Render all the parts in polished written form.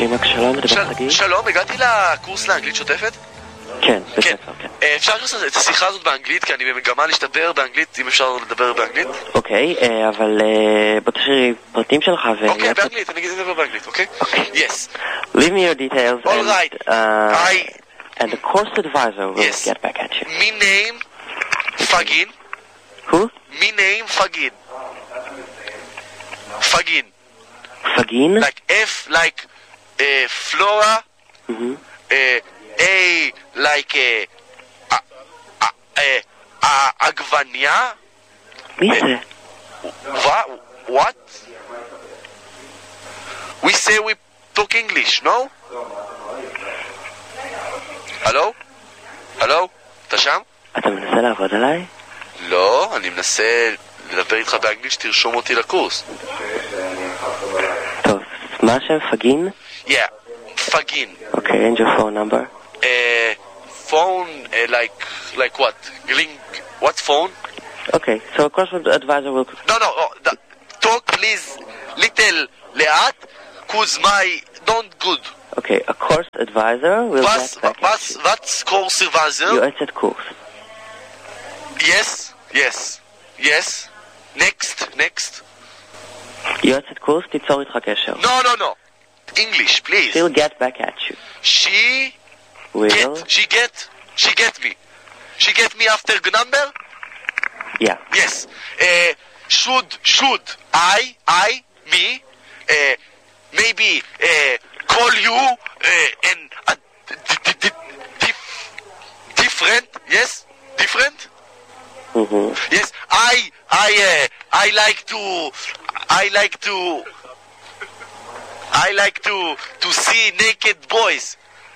שימק, שלום, מדבר חגי. שלום, הגעתי לקורס לאנגלית שוטפת? כן, בספר, כן. אפשר לעשות את השיחה הזאת באנגלית, כי אני במגמה להשתפר באנגלית, אם אפשר לדבר באנגלית? אוקיי, אבל בוא תשאיר פרטים שלך ו... אוקיי, באנגלית, אני אגיד לדבר באנגלית, אוקיי? אוקיי. Yes. Leave me your details All right. and the course advisor will get back at you. Me name Fagin. Who? Me name Fagin. Fagin. Fagin? Like F like Flora. A like עגבניה. מי זה? What? We say we talk English, no? הלו? הלו? אתה שם? אתה מנסה לעבוד עליי? לא, אני מנסה לדבר איתך באנגלית שתרשום אותי לקורס. טוב, מה השם? פגין? Yeah, Fagin. Okay, and your phone number? Phone, like what? Link, what phone? Okay, so a course advisor will... No, talk please little לאט, cause my don't good. Okay, a course advisor will get back at you. What's course advisor? יועצת קורס. Yes. Next. יועצת קורס, תיצור איתך קשר. No. English, please. She'll get back at you. She get me. She get me after number? Yeah. Yes. Should me maybe call you and different? Yes? Different? Mm-hmm. Yes. I like to see naked boys.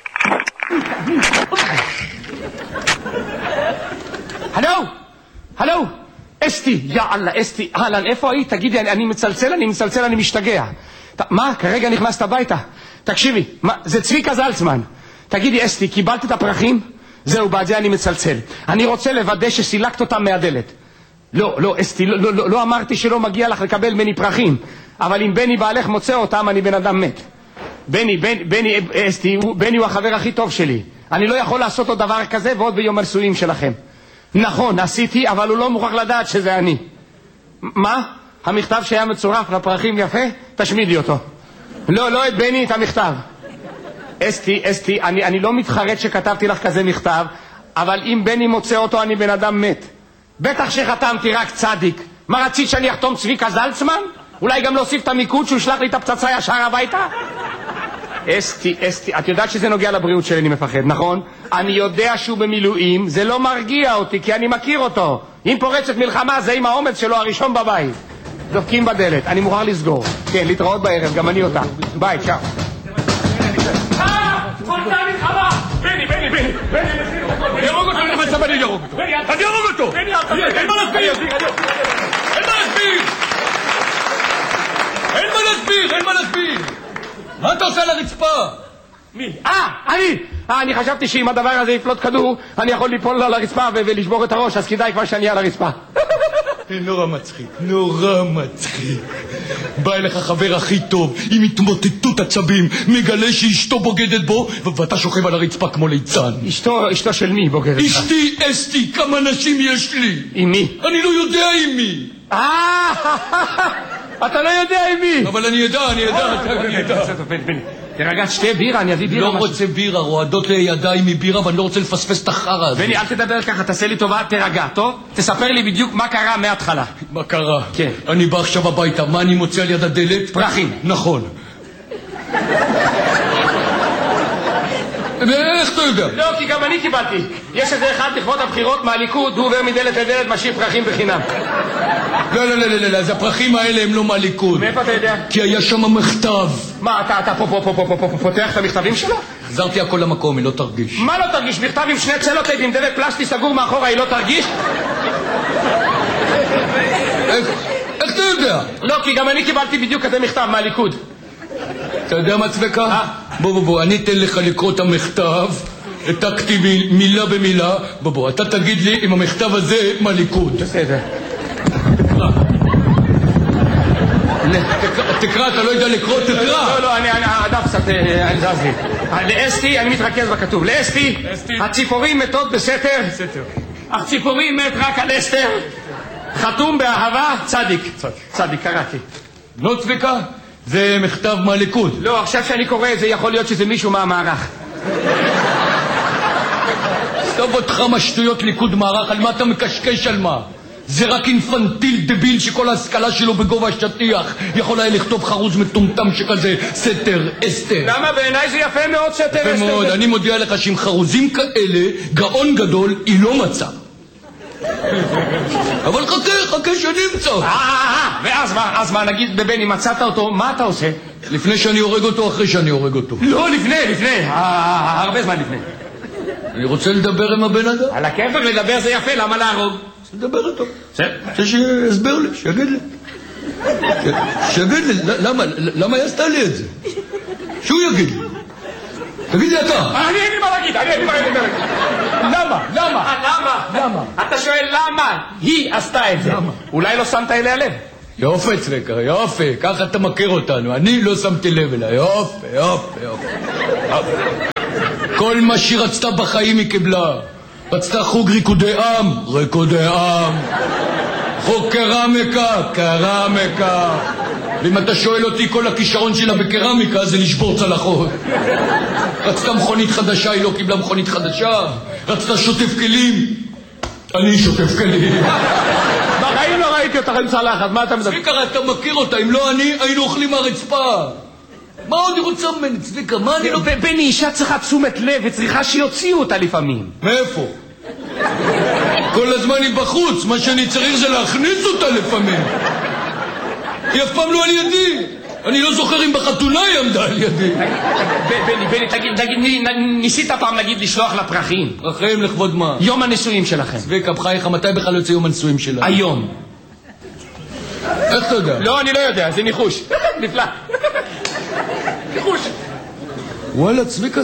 הלו, אסתי, יאללה, אסתי, אהלן, איפה היית? תגידי, אני מצלצל, אני משתגע. מה, כרגע נכנסת הביתה? תקשיבי, זה צביקה זלצמן. תגידי, אסתי, קיבלת את הפרחים? זהו, בעד זה אני מצלצל. אני רוצה לוודא שסילקת אותם מהדלת. לא, אסתי, לא אמרתי שלא מגיע לך לקבל מני פרחים. אבל אם בני בעלך מוצא אותם, אני בן אדם מת. בני, אסתי, בני הוא החבר הכי טוב שלי. אני לא יכול לעשות עוד דבר כזה ועוד ביום הרסויים שלכם. נכון, עשיתי, אבל הוא לא מוכרח לדעת שזה אני. מה? המכתב שהיה מצורף לפרחים יפה? תשמידי אותו. לא את בני, את המכתב. אסתי, אני לא מתחרט שכתבתי לך כזה מכתב, אבל אם בני מוצא אותו, אני בן אדם מת. בטח שחתמתי רק צדיק. מה רצית שאני אחתום צביקה זלצמן? אולי גם להוסיף את המיקוד שהוא שלח לי את הפצצה ישר הביתה? אסתי, את יודעת שזה נוגע לבריאות שלי, אני מפחד, נכון? אני יודע שהוא במילואים, זה לא מרגיע אותי, כי אני מכיר אותו. אם פורצת מלחמה, זה עם האומץ שלו הראשון בבית. דופקים בדלת, אני מוכרח לסגור. כן, להתראות בערב, גם אני אותה. ביי, צ'או. פורצה מלחמה! בני! ירוג אותו, אני מצב אני ירוג אותו. אני ירוג אותו! אין מה להסביר! אין מה להסביר! מה אתה עושה על הרצפה? מי? אני חשבתי שאם הדבר הזה יפלוט כדור, אני יכול ליפול על הרצפה ולשבור את הראש, אז כדאי כבר שאני על הרצפה. נורא מצחיק. בא אליך חבר הכי טוב, עם התמוטטות עצבים, מגלה שאשתו בוגדת בו, ואתה שוכב על הרצפה כמו ליצן. אשתו של מי בוגדת? אשתי, אסתי, כמה נשים יש לי? עם מי? אני לא יודע עם מי. אתה לא יודע עם מי. אבל אני יודע. תרגע, שתי בירה, אני אביא בירה. לא רוצה בירה, רועדות לי ידיים מבירה, ואני לא רוצה לפספס את החרה הזה. בני, אל תדבר ככה, תעשה לי טובה, תרגע, טוב? תספר לי בדיוק מה קרה מההתחלה. מה קרה? כן. אני בא עכשיו הביתה, מה אני מוצא על יד הדלת? פרחים. נכון. איך אתה יודע? לא, כי גם אני קיבלתי. יש איזה אחד לכבוד הבחירות מהליכוד, הוא עובר מדלת לדלת, משאיר פרחים בחינם. לא, אז הפרחים האלה הם לא מהליכוד. מאיפה אתה יודע? כי היה שם מכתב. מה, אתה פותח את המכתבים שלו? חזרתי הכל למקום, היא לא תרגיש. מה לא תרגיש? מכתב עם שני צלות עם דבק פלסטי סגור מאחורה, היא לא תרגיש? איך אתה יודע? לא, כי גם אני קיבלתי בדיוק כזה מכתב מהליכוד. אתה יודע מה צבקה? בוא, אני אתן לך לקרוא את המכתב, העתקתי מילה במילה. בוא, אתה תגיד לי אם המכתב הזה מהליכוד. בסדר. תקרא, אתה לא יודע לקרוא, תקרא. לא, הדף קצת זז לי. לאסתי, אני מתרכז בכתוב. לאסתי, הציפורים מתות בסתר. אך ציפורים מת רק על אסתר. חתום באהבה, צדיק, קראתי. לא צביקה? זה מכתב מהליכוד. לא, עכשיו שאני קורא את זה, יכול להיות שזה מישהו מהמערך. סתוב אותך משטויות ליכוד מערך, על מה אתה מקשקש על מה? זה רק אינפנטיל דביל שכל ההשכלה שלו בגובה השטיח יכול היה לכתוב חרוז מטומטם שכזה סתר, אסתר. למה? בעיניי זה יפה מאוד סתר, אסתר. יפה מאוד, אני מודיע לך שעם חרוזים כאלה, גאון גדול היא לא מצא. אבל חכה שנמצא. ואז מה, נגיד בבני מצאת אותו, מה אתה עושה? לפני שאני הורג אותו, אחרי שאני הורג אותו. לא, לפני, הרבה זמן לפני. אני רוצה לדבר עם הבן אדם. על הכיפק לדבר זה יפה, למה להרוג? לדבר איתו. רוצה שיסבר לי, שיגיד לי. שיגיד לי, למה היא עשתה לי את זה? שהוא יגיד לי. תגיד לי אתה. אני אין לי מה להגיד. למה? אתה שואל למה היא עשתה את זה. אולי לא שמת אליה לב. יופי צביקה, יופי, ככה אתה מכיר אותנו. אני לא שמתי לב אליה. יופי. כל מה שהיא רצתה בחיים היא קיבלה. רצתה חוג ריקודי עם. חוג קרמיקה. ואם אתה שואל אותי, כל הכישרון שלה בקרמיקה זה לשבור צלחות. רצתה מכונית חדשה, היא לא קיבלה מכונית חדשה. רצתה שוטף כלים, אני שוטף כלים. בחיים לא ראיתי אותך עם צלחת, מה אתה מדבר? צביקה, אתה מכיר אותה, אם לא אני, היינו אוכלים מהרצפה. מה עוד היא רוצה ממני, צביקה? מה אני לא... בני, אישה צריכה תשומת לב וצריכה שיוציאו אותה לפעמים. מאיפה? כל הזמן היא בחוץ, מה שאני צריך זה להכניס אותה לפעמים. היא אף פעם לא על ידי. אני לא זוכר אם בחתונה היא עמדה על ידי. בני, תגיד, ניסית פעם להגיד לשלוח לה פרחים? פרחים לכבוד מה? יום הנישואים שלכם. צביקה, בחייך, מתי בכלל יוצא יום הנישואים שלה? היום. איך אתה יודע? לא, אני לא יודע, זה ניחוש. נפלא. ניחוש. וואלה, צביקה,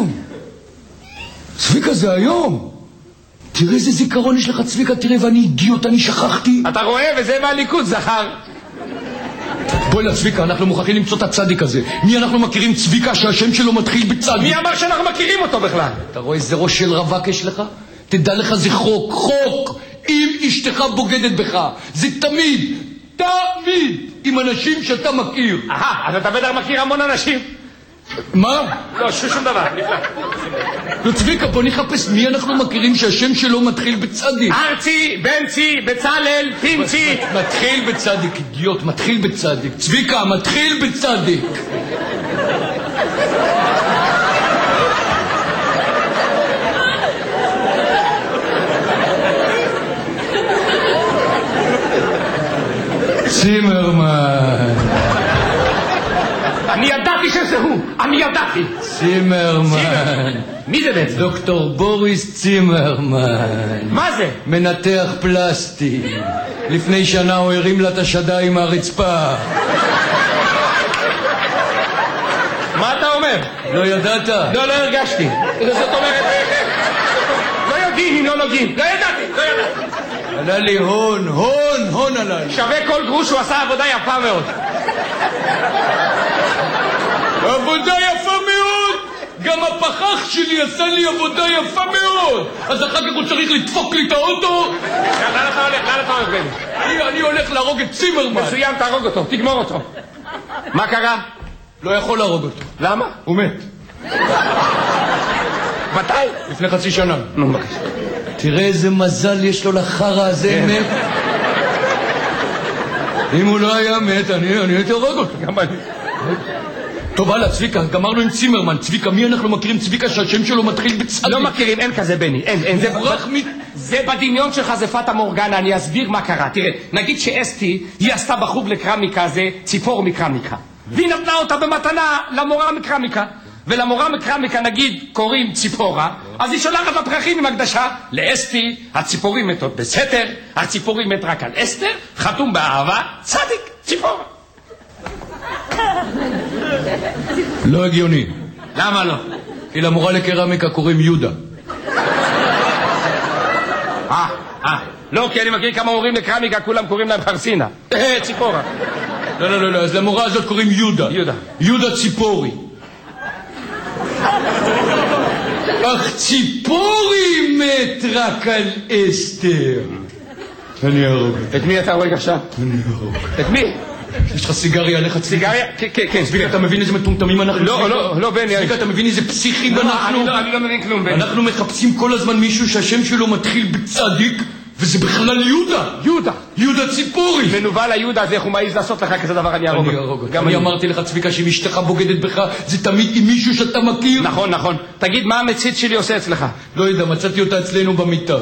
זה היום. תראה איזה זיכרון יש לך, צביקה, תראה, ואני אידיוט, אני שכחתי. אתה רואה, וזה מהליכוד, זכר. בואי לצביקה, אנחנו מוכרחים למצוא את הצדיק הזה. מי אנחנו מכירים צביקה שהשם שלו מתחיל בצדיק? מי אמר שאנחנו מכירים אותו בכלל? אתה רואה איזה ראש של רווק יש לך? תדע לך, זה חוק. אם אשתך בוגדת בך, זה תמיד עם אנשים שאתה מכיר. אז אתה בטח מכיר המון אנשים. מה? לא, שום דבר, נפלא. לא, צביקה, בוא נחפש מי אנחנו מכירים שהשם שלו מתחיל בצדיק. ארצי, בנצי, בצלל, פינצי. מתחיל בצדיק, אידיוט, מתחיל בצדיק. צביקה, מתחיל בצדיק. צימרמן. אני ידעתי שזה הוא, צימרמן. מי זה בעצם? דוקטור בוריס צימרמן. מה זה? מנתח פלסטי. לפני שנה הוא הרים לה את השדיים מהרצפה. מה אתה אומר? לא ידעת? לא הרגשתי. זאת אומרת, לא יודעים אם לא נוגעים. לא ידעתי. עלה לי הון עלה לי. שווה כל גרוש, הוא עשה עבודה יפה מאוד. עבודה יפה מאוד! גם הפחח שלי עשה לי עבודה יפה מאוד! אז אחר כך הוא צריך לדפוק לי את האוטו? לאן אתה הולך בני? אני הולך להרוג את צימרמן. מצוין, תהרוג אותו, תגמור אותו. מה קרה? לא יכול להרוג אותו. למה? הוא מת. מתי? לפני חצי שנה. נו, בבקשה. תראה איזה מזל יש לו לחרה הזה, מת. אם הוא לא היה מת, אני הייתי הורג אותו. גם אני. טוב, הלאה, צביקה, גמרנו עם צימרמן. צביקה, מי אנחנו מכירים צביקה שהשם שלו מתחיל בצדיק? לא מכירים, אין כזה בני, אין. זה בדמיון שלך, זה פטה מורגנה, אני אסביר מה קרה. תראה, נגיד שאסתי, היא עשתה בחוג לקרמיקה, זה ציפור מקרמיקה. והיא נתנה אותה במתנה למורה מקרמיקה. ולמורה מקרמיקה, נגיד, קוראים ציפורה, אז היא שולחת לפרחים עם הקדשה. לאסתי, הציפורים מתות בסתר, הציפורים מת רק על אסתר, חתום באהבה, צדיק, ציפורה. לא הגיוני. למה לא? כי למורה לקרמיקה קוראים יהודה. לא, כי אני מכיר כמה מורים לקרמיקה, כולם קוראים להם חרסינה. ציפורה. לא, אז למורה הזאת קוראים יהודה. יהודה ציפורי. אך ציפורי מת רק על אסתר. אני ארוג. את מי אתה הורג עכשיו? אני ארוג. את מי? יש לך סיגריה עליך צביקה? סיגריה? כן. צביקה, אתה מבין איזה מטומטמים אנחנו? לא, בני. צביקה, אתה מבין איזה פסיכים אנחנו? אני לא מבין כלום, בני. אנחנו מחפשים כל הזמן מישהו שהשם שלו מתחיל בצדיק, וזה בכלל יהודה ציפורי. מנוול היהודה הזה, איך הוא מעיז לעשות לך כזה דבר, אני ארוג. אני אמרתי לך, צביקה, שאם אשתך בוגדת בך, זה תמיד עם מישהו שאתה מכיר. נכון. תגיד, מה המצית שלי עושה אצלך? לא יודע, מצאתי אותה אצלנו במיטה.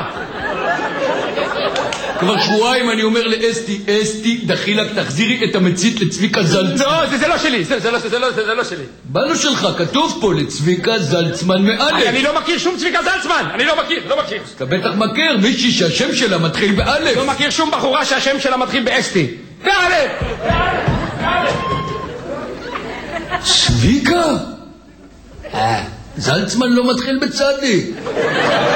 כבר שבועיים אני אומר לאסתי, דחילק, תחזירי את המצית לצביקה זלצמן. לא, זה לא שלי, זה לא שלי. בנו שלך, כתוב פה לצביקה זלצמן מאלף. אני לא מכיר שום צביקה זלצמן, אני לא מכיר. אתה בטח מכיר מישהי שהשם שלה מתחיל באלף. לא מכיר שום בחורה שהשם שלה מתחיל באסתי. באלף! צביקה? זלצמן לא מתחיל בצדיק.